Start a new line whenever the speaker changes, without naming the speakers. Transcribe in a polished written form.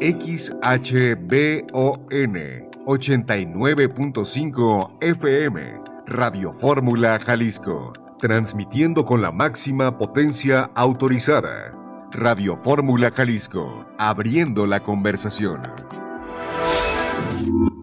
XHBON 89.5 FM, Radio Fórmula Jalisco, transmitiendo con la máxima potencia autorizada. Radio Fórmula Jalisco, abriendo la conversación.